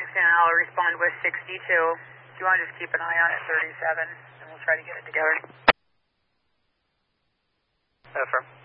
and I'll respond with 62. Do you want to just keep an eye on it, 37, and we'll try to get it together. Affirm.